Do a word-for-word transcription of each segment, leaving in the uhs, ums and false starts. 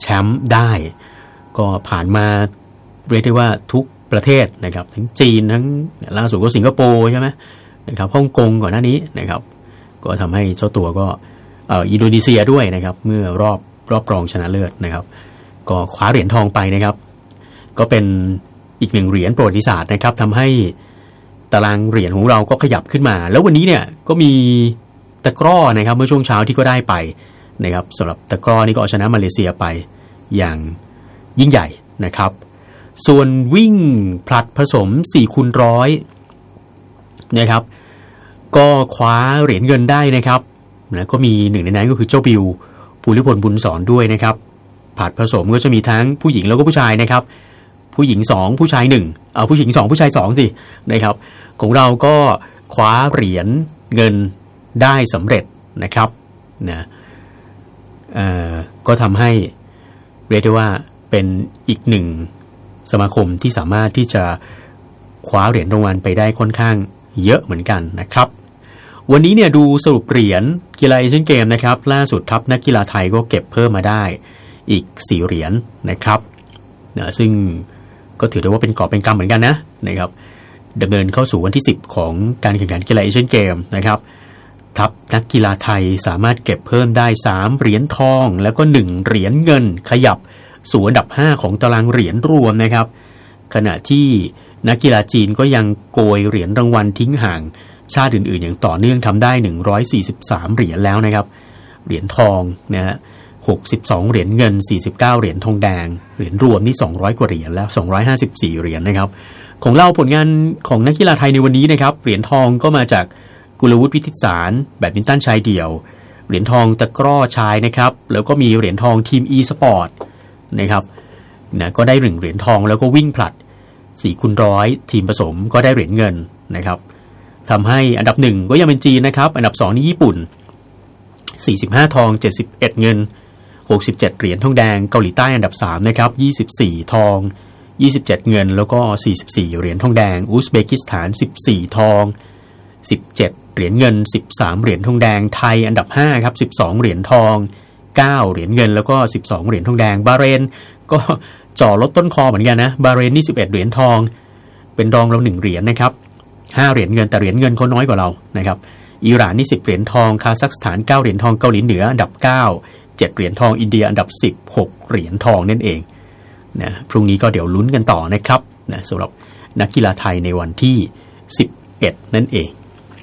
ชมป์ได้ก็ผ่านมาเรียกได้ว่าทุกประเทศนะครับทั้งจีนทั้งล่าสุดก็สิงคโปร์ใช่ไหมนะครับฮ่องกงก่อนหน้านี้นะครับก็ทำให้เจ้าตัวก็เอ่ออินโดนีเซียด้วยนะครับเมื่อรอบรอบรองชนะเลิศนะครับก็คว้าเหรียญทองไปนะครับก็เป็นอีกหนึ่งเหรียญประวัติศาสตร์นะครับทำให้ตารางเหรียญของเราก็ขยับขึ้นมาแล้ววันนี้เนี่ยก็มีตะกร้อนะครับเมื่อช่วงเช้าที่ก็ได้ไปนะครับสำหรับตะกร้อนี่ก็เอาชนะมาเลเซียไปอย่างยิ่งใหญ่นะครับส่วนวิ่งผลัดผสมสี่คูณร้อยนะครับก็คว้าเหรียญเงินได้นะครับนะก็มีหนึ่งในนั้นก็คือเจ้าบิวภูริพลบุญสอนด้วยนะครับผลัดผสมก็จะมีทั้งผู้หญิงแล้วก็ผู้ชายนะครับผู้หญิงสองผู้ชายหนึ่งเอาผู้หญิงสองผู้ชายสองสินะครับของเราก็คว้าเหรียญเงินได้สำเร็จนะครับนะเอ่อก็ทำให้เรียกได้ว่าเป็นอีกหนึ่งสมาคมที่สามารถที่จะคว้าเหรียญรางวัลไปได้ค่อนข้างเยอะเหมือนกันนะครับวันนี้เนี่ยดูสรุปเหรียญกีฬาเอเชียนเกมนะครับล่าสุดทัพนักกีฬาไทยก็เก็บเพิ่มมาได้อีกสี่เหรียญนะครับนะซึ่งก็ถือได้ว่าเป็นกอบเป็นกำเหมือนกันนะนะครับดำเนินเข้าสู่วันที่สิบของการแข่งขันกีฬาเอเชียนเกมนะครับทัพนักกีฬาไทยสามารถเก็บเพิ่มได้สามเหรียญทองแล้วก็หนึ่งเหรียญเงินขยับสู่อันดับห้าของตารางเหรียญรวมนะครับขณะที่นักกีฬาจีนก็ยังโกยเหรียญรางวัลทิ้งห่างชาติอื่นๆอย่างต่อเนื่องทำได้หนึ่งร้อยสี่สิบสามเหรียญแล้วนะครับเหรียญทองนะฮะหกสิบสองเหรียญเงินสี่สิบเก้าเหรียญทองแดงเหรียญรวมนี่สองร้อยกว่าเหรียญแล้วสองร้อยห้าสิบสี่เหรียญนะครับของเราผลงานของนักกีฬาไทยในวันนี้นะครับเหรียญทองก็มาจากกุลวุฒิพิทิตสารแบดมินตันชายเดี่ยวเหรียญทองตะกร้อชายนะครับแล้วก็มีเหรียญทองทีม e สปอร์ตนะครับนะก็ได้หนึ่งเหรียญทองแล้วก็วิ่งผลัดสี่คูณร้อยทีมผสมก็ได้เหรียญเงินนะครับทำให้อันดับหนึ่งก็ยังเป็นจีนนะครับอันดับสองนี่ญี่ปุ่นสี่สิบห้าทองเจ็ดสิบเอ็ดเงินหกสิบเจ็ดเหรียญทองแดงเกาหลีใต้อันดับสามนะครับยี่สิบสี่ทองยี่สิบเจ็ดเงินแล้วก็สี่สิบสี่เหรียญทองแดงอุซเบกิสถานสิบสี่ทองสิบเจ็ดเหรียญเงินสิบสามเหรียญทองแดงไทยอันดับห้าครับสิบสองเหรียญทองเก้าเหรียญเงินแล้วก็สิบสองเหรียญทองแดงบาห์เรนก็จ่อลดต้นคอเหมือนกันนะบาห์เรนนี่สิบเอ็ดเหรียญทองเป็นรองเราหนึ่งเหรียญนะครับห้าเหรียญเงินแต่เหรียญเงินเขาน้อยกว่าเรานะครับอิหร่านนี่สิบเหรียญทองคาซัคสถานเก้าเหรียญทองเกาหลีเหนืออันดับเก้าเจ็ดเหรียญทองอินเดียอันดับสิบหกเหรียญทองนั่นเองนะพรุ่งนี้ก็เดี๋ยวลุ้นกันต่อนะครับนะสำหรับนักกีฬาไทยในวันที่สิบเอ็ดนั่นเอง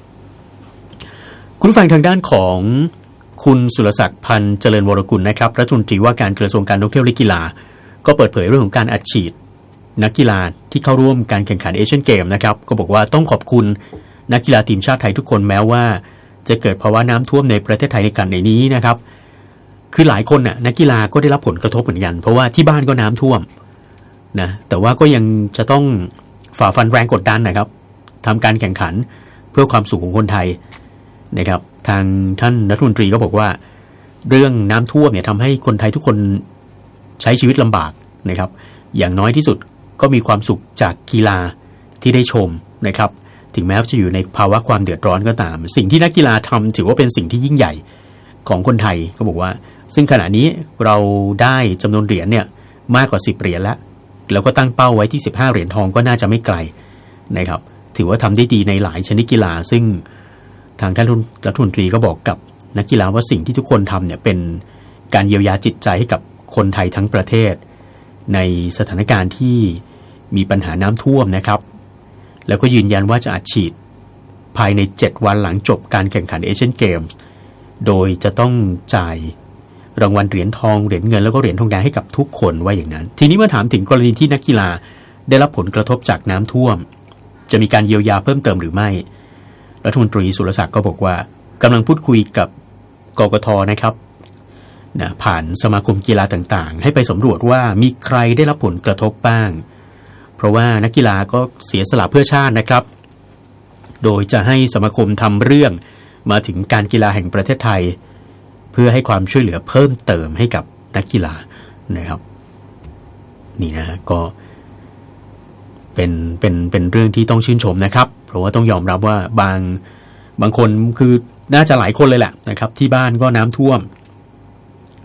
คุณผู้ฟังทางด้านของคุณสุรศักดิ์พันธ์เจริญวรกุลนะครับรัฐมนตรีว่าการกระทรวงการท่องเที่ยวและกีฬาก็เปิดเผยเรื่องของการอัดฉีดนักกีฬาที่เข้าร่วมการแข่งขันเอเชียนเกมนะครับก็บอกว่าต้องขอบคุณนักกีฬาทีมชาติไทยทุกคนแม้ว่าจะเกิดภาวะน้ำท่วมในประเทศไทยในการในนี้นะครับคือหลายคนน่ะนักกีฬาก็ได้รับผลกระทบเหมือนกันเพราะว่าที่บ้านก็น้ำท่วมนะแต่ว่าก็ยังจะต้องฝ่าฟันแรงกดดันนะครับทำการแข่งขันเพื่อความสุขของคนไทยนะครับทางท่านรัฐมนตรีก็บอกว่าเรื่องน้ำท่วมเนี่ยทำให้คนไทยทุกคนใช้ชีวิตลำบากนะครับอย่างน้อยที่สุดก็มีความสุขจากกีฬาที่ได้ชมนะครับถึงแม้ว่าจะอยู่ในภาวะความเดือดร้อนก็ตามสิ่งที่นักกีฬาทำถือว่าเป็นสิ่งที่ยิ่งใหญ่ของคนไทยเขาบอกว่าซึ่งขณะนี้เราได้จำนวนเหรียญเนี่ยมากกว่าสิบเหรียญแล้วแล้วก็ตั้งเป้าไว้ที่สิบห้าเหรียญทองก็น่าจะไม่ไกลนะครับถือว่าทำได้ดีในหลายชนิดกีฬาซึ่งทางท่านรัฐมนตรีก็บอกกับนักกีฬาว่าสิ่งที่ทุกคนทำเนี่ยเป็นการเยียวยาจิตใจให้กับคนไทยทั้งประเทศในสถานการณ์ที่มีปัญหาน้ำท่วมนะครับแล้วก็ยืนยันว่าจะอัดฉีดภายในเจ็ดวันหลังจบการแข่งขันเอเชียนเกมส์โดยจะต้องจ่ายรางวัลเหรียญทองเหรียญเงินแล้วก็เหรียญทองแดงให้กับทุกคนว่าอย่างนั้นทีนี้มาถามถึงกรณีที่นักกีฬาได้รับผลกระทบจากน้ำท่วมจะมีการเยียวยาเพิ่มเติมหรือไม่รัฐมนตรีสุรศักดิ์ก็บอกว่ากำลังพูดคุยกับกกท.นะครับนะผ่านสมาคมกีฬาต่างๆให้ไปสำรวจว่ามีใครได้รับผลกระทบบ้างเพราะว่านักกีฬาก็เสียสละเพื่อชาตินะครับโดยจะให้สมาคมทำเรื่องมาถึงการกีฬาแห่งประเทศไทยเพื่อให้ความช่วยเหลือเพิ่มเติมให้กับนักกีฬานะครับนี่นะก็เป็นเป็นเป็นเรื่องที่ต้องชื่นชมนะครับเพราะว่าต้องยอมรับว่าบางบางคนคือน่าจะหลายคนเลยแหละนะครับที่บ้านก็น้ำท่วม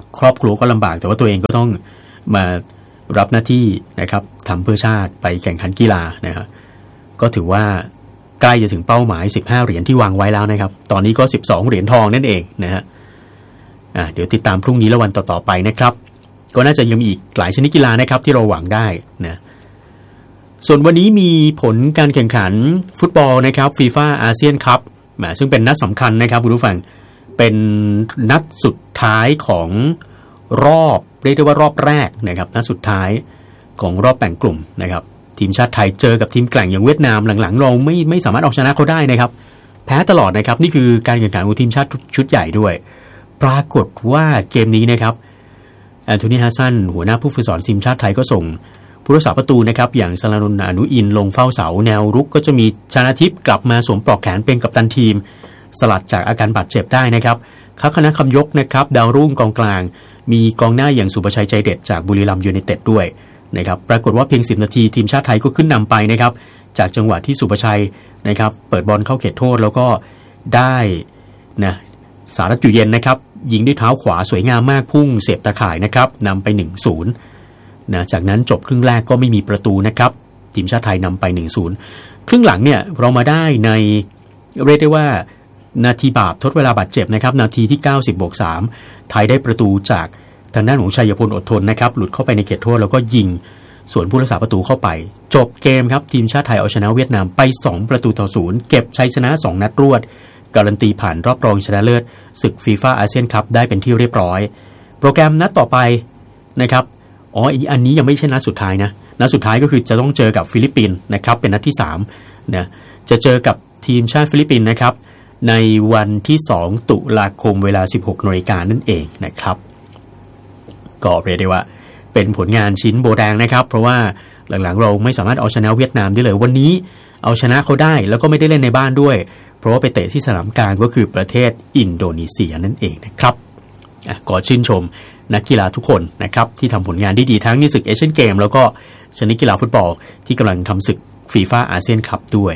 ครอบครัวก็ลำบากแต่ว่าตัวเองก็ต้องมารับหน้าที่นะครับทำเพื่อชาติไปแข่งขันกีฬานะครับก็ถือว่าใกล้จะถึงเป้าหมายสิบห้าเหรียญที่วางไว้แล้วนะครับตอนนี้ก็สิบสองเหรียญทองนั่นเองนะฮะอ่ะเดี๋ยวติดตามพรุ่งนี้และวันต่อๆไปนะครับก็น่าจะยังมีอีกหลายชนิดกีฬานะครับที่เราหวังได้นะส่วนวันนี้มีผลการแข่งขันฟุตบอลนะครับฟีฟ่าอาเซียนคัพซึ่งเป็นนัดสำคัญนะครับคุณผู้ฟังเป็นนัดสุดท้ายของรอบเรียกได้ว่ารอบแรกนะครับนัดสุดท้ายของรอบแบ่งกลุ่มนะครับทีมชาติไทยเจอกับทีมแกร่งอย่างเวียดนามหลังๆเราไม่ไม่สามารถเอาชนะเขาได้นะครับแพ้ตลอดนะครับนี่คือการแข่งขันของทีมชาติชุดใหญ่ด้วยปรากฏว่าเกมนี้นะครับแอนโทนีฮัสซันหัวหน้าผู้ฝึกสอนทีมชาติไทยก็ส่งผู้รักษาประตูนะครับอย่างสรานนท์อนุอินทร์ลงเฝ้าเสาแนวรุกก็จะมีชนาทิพย์กลับมาสวมปลอกแขนเป็นกัปตันทีมสลัดจากอาการบาดเจ็บได้นะครับคัคณะคำยกนะครับดาวรุ่งกองกลางมีกองหน้าอย่างสุประชัยใจเด็ดจากบุรีรัมย์ยูไนเต็ดด้วยนะครับปรากฏว่าเพียงสิบนาทีทีมชาติไทยก็ขึ้นนำไปนะครับจากจังหวะที่สุประชัยนะครับเปิดบอลเข้าเขตโทษแล้วก็ได้นะสารัตน์อยู่เย็นนะครับยิงด้วยเท้าขวาสวยงามมากพุ่งเสียบตาข่ายนะครับนำไป หนึ่งศูนย์ นะจากนั้นจบครึ่งแรกก็ไม่มีประตูนะครับทีมชาติไทยนำไป หนึ่งศูนย์ ครึ่งหลังเนี่ยเรามาได้ในเรียกได้ว่านาทีบาปทดเวลาบาดเจ็บนะครับนาทีที่เก้าสิบบวกสามไทยได้ประตูจากทางด้านของชัยพลอดทนนะครับหลุดเข้าไปในเขตโทษแล้วก็ยิงส่วนผู้รักษาประตูเข้าไปจบเกมครับทีมชาติไทยเอาชนะเวียดนามไปสองประตูต่อศูนย์เก็บชัยชนะสองนัดรวดการันตีผ่านรอบรองชนะเลิศศึกฟีฟ่าอาเซียนคัพได้เป็นที่เรียบร้อยโปรแกรมนัดต่อไปนะครับอ๋ออันนี้ยังไม่ใช่นัดสุดท้ายนะนัดสุดท้ายก็คือจะต้องเจอกับฟิลิปปินส์นะครับเป็นนัดที่สามนะจะเจอกับทีมชาติฟิลิปปินส์นะครับในวันที่สองตุลาคมเวลา สิบหกนาฬิกา นนั่นเองนะครับก็เรียกได้ว่าเป็นผลงานชิ้นโบแดงนะครับเพราะว่าหลังๆเราไม่สามารถเอาชนะเวียดนามได้เลยวันนี้เอาชนะเขาได้แล้วก็ไม่ได้เล่นในบ้านด้วยเพราะว่าไปเตะที่สนามกลางก็คือประเทศอินโดนีเซียนั่นเองนะครับอ่ะขอชื่นชมนักกีฬาทุกคนนะครับที่ทำผลงานได้ดีทั้งในศึกเอเชียนเกมแล้วก็ชนิดกีฬาฟุตบอลที่กำลังทำศึกฟีฟ่าอาเซียนคัพด้วย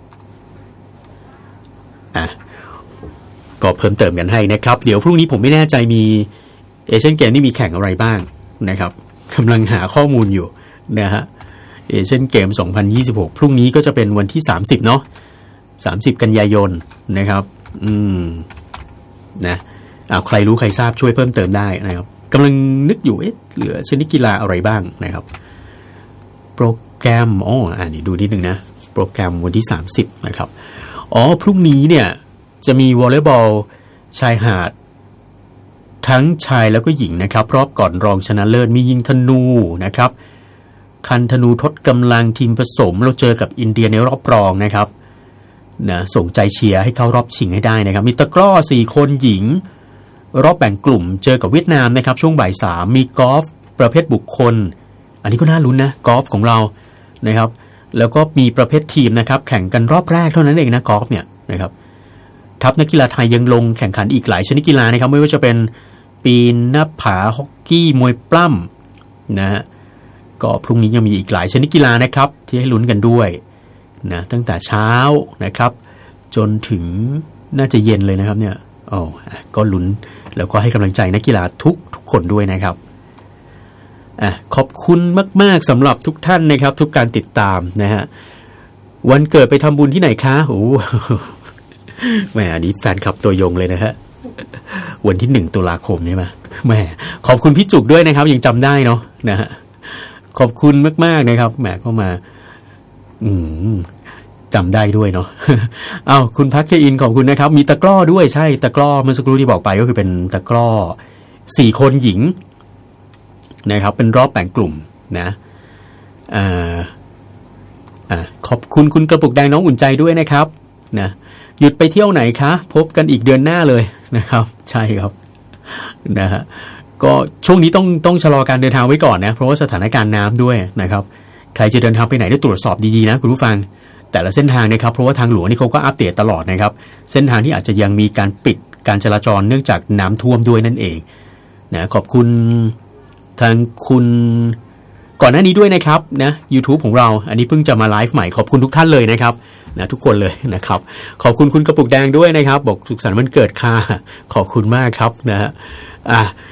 อ่ะก็เพิ่มเติมกันให้นะครับเดี๋ยวพรุ่งนี้ผมไม่แน่ใจมีเอเชียนเกมที่มีแข่งอะไรบ้างนะครับกำลังหาข้อมูลอยู่นะฮะเอเชียนเกมสองพันยี่สิบหกพรุ่งนี้ก็จะเป็นวันที่สามสิบเนาะสามสิบกันยายนนะครับอืมนะเอาใครรู้ใครทราบช่วยเพิ่มเติมได้นะครับกำลังนึกอยู่เอ๊ะเหลือชนิดกีฬาอะไรบ้างนะครับโปรแกรมอ๋ออ่านี่ดูนิดนึงนะโปรแกรมวันที่สามสิบนะครับอ๋อพรุ่งนี้เนี่ยจะมีวอลเลย์บอลชายหาดทั้งชายแล้วก็หญิงนะครับรอบก่อนรองชนะเลิศมียิงธนูนะครับคันธนูทดกำลังทีมผสมเราเจอกับอินเดียในรอบรองนะครับนะส่งใจเชียร์ให้เข้ารอบชิงให้ได้นะครับมีตะกร้อสี่คนหญิงรอบแบ่งกลุ่มเจอกับเวียดนามนะครับช่วงบ่ายสามมีกอล์ฟประเภทบุคคลอันนี้ก็น่าลุ้นนะกอล์ฟของเรานะครับแล้วก็มีประเภททีมนะครับแข่งกันรอบแรกเท่านั้นเองนะกอล์ฟเนี่ยนะครับทัพนักกีฬาไทยยังลงแข่งขันอีกหลายชนิดกีฬานะครับไม่ว่าจะเป็นปีนหน้าผาฮอกกี้มวยปล้ำนะฮะก็พรุ่งนี้ยังมีอีกหลายชนิดกีฬานะครับที่ให้ลุ้นกันด้วยนะตั้งแต่เช้านะครับจนถึงน่าจะเย็นเลยนะครับเนี่ยอ๋อก็ลุ้นแล้วก็ให้กำลังใจนักกีฬาทุกทุกคนด้วยนะครับอ่ะขอบคุณมากๆสำหรับทุกท่านนะครับทุกการติดตามนะฮะวันเกิดไปทำบุญที่ไหนคะโอ้แหมอันนี้แฟนคลับตัวยงเลยนะฮะวันที่หนึ่งตุลาคมใช่ไหมแหมขอบคุณพี่จุกด้วยนะครับยังจำได้เนาะนะฮะขอบคุณมากๆนะครับแหมก็มาอืมจำได้ด้วยเนาะอ้าวคุณพักเคอินขอบคุณนะครับมีตะกร้อด้วยใช่ตะกร้อเมื่อสักครู่ที่บอกไปก็คือเป็นตะกร้อสี่คนหญิงนะครับเป็นรอบแบ่งกลุ่มนะอ่าอ่าขอบคุณคุณกระปุกแดงน้องอุ่นใจด้วยนะครับนะหยุดไปเที่ยวไหนคะพบกันอีกเดือนหน้าเลยนะครับใช่ครับนะฮะก็ช่วงนี้ต้องต้องชะลอการเดินทางไว้ก่อนนะเพราะว่าสถานการณ์น้ำด้วยนะครับใครจะเดินทางไปไหนได้ตรวจสอบดีๆนะคุณผู้ฟังแต่ละเส้นทางนะครับเพราะว่าทางหลวงนี่เขาก็อัปเดตตลอดนะครับเส้นทางที่อาจจะยังมีการปิดการจราจรเนื่องจากน้ำท่วมด้วยนั่นเองนะขอบคุณทางคุณก่อนหน้านี้ด้วยนะครับนะ YouTube ของเราอันนี้เพิ่งจะมาไลฟ์ใหม่ขอบคุณทุกท่านเลยนะครับนะทุกคนเลยนะครับขอบคุณคุณกระปุกแดงด้วยนะครับบอกสุขสันต์วันเกิดค่ะขอบคุณมากครับนะฮะอ่ะ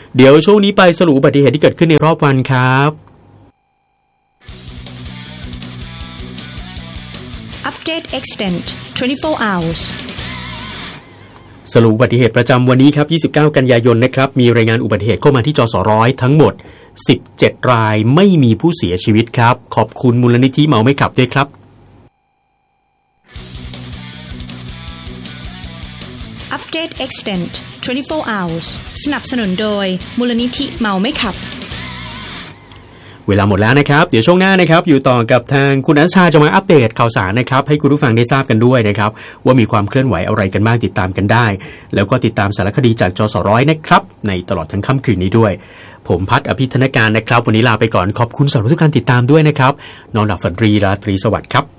เดี๋ยวช่วงนี้ไปสรุปอุบัติเหตุที่เกิดขึ้นในรอบวันครับ Update Extend ยี่สิบสี่ hours สรุปอุบัติเหตุประจำวันนี้ครับยี่สิบเก้ากันยายนนะครับมีรายงานอุบัติเหตุเข้ามาที่จสร้อยทั้งหมดสิบเจ็ดรายไม่มีผู้เสียชีวิตครับขอบคุณมูลนิธิเมาไม่ขับด้วยครับ Update Extend ยี่สิบสี่ hours สนับสนุนโดยมูลนิธิเมาไม่ขับเวลาหมดแล้วนะครับเดี๋ยวช่วงหน้านะครับอยู่ต่อกับทางคุณอัญชาจะมาอัปเดตข่าวสารนะครับให้คุณผู้ฟังได้ทราบกันด้วยนะครับว่ามีความเคลื่อนไหวอะไรกันบ้างติดตามกันได้แล้วก็ติดตามสารคดีจากจสร้อยนะครับในตลอดทั้งค่ำคืนนี้ด้วยผมพัฒน์อภิธนการนะครับวันนี้ลาไปก่อนขอบคุณสำหรับทุกการติดตามด้วยนะครับนอนหลับฝันดีราตรีสวัสดิ์ครับ